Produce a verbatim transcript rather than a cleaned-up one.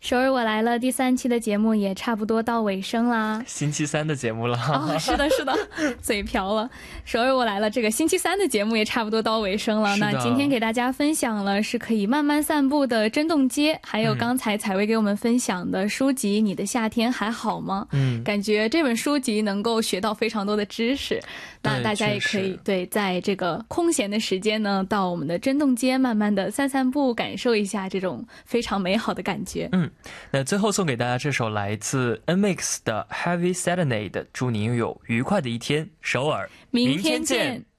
首尔我来了第三期的节目也差不多到尾声啦， 星期三的节目了。 哦，是的是的，嘴瓢了。首尔我来了这个星期三的节目也差不多到尾声了，那今天给大家分享了是可以慢慢散步的真洞街，还有刚才采薇给我们分享的书籍你的夏天还好吗？嗯，感觉这本书籍能够学到非常多的知识，那大家也可以对在这个空闲的时间呢到我们的真洞街慢慢的散散步，感受一下这种非常美好的感觉。 嗯，那最后送给大家这首来自 N M I X 的 Heavy Serenade， 祝您有愉快的一天，首尔， 明天见。